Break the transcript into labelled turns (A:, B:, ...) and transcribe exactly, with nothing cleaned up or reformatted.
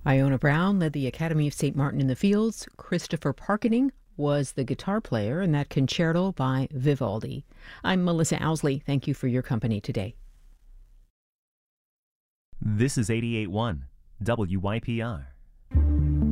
A: Iona Brown led the Academy of Saint Martin in the Fields. Christopher Parkening was the guitar player in that concerto by Vivaldi. I'm Melissa Owsley. Thank you for your company today.
B: This is eighty-eight point one W Y P R.